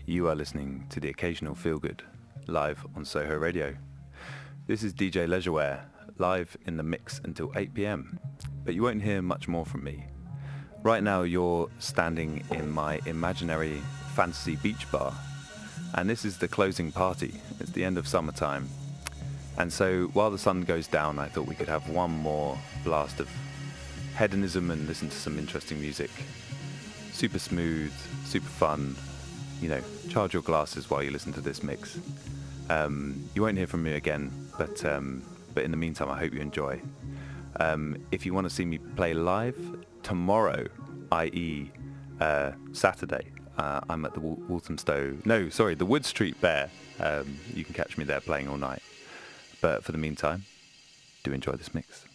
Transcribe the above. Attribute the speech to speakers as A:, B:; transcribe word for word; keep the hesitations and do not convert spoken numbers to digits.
A: You are listening to the Occasional Feel Good, live on Soho Radio. This is D J Leisureware, live in the mix until eight p.m, but you won't hear much more from me. Right now you're standing in my imaginary fantasy beach bar, and this is the closing party. It's the end of summertime, and so while the sun goes down, I thought we could have one more blast of hedonism and listen to some interesting music. Super smooth, super fun. You know, charge your glasses while you listen to this mix. Um, you won't hear from me again, but um, but in the meantime, I hope you enjoy. Um, if you want to see me play live tomorrow, that is, uh, Saturday, uh, I'm at the Wal- Walthamstow. No, sorry, the Wood Street Bear. Um, you can catch me there playing all night. But for the meantime, do enjoy this mix.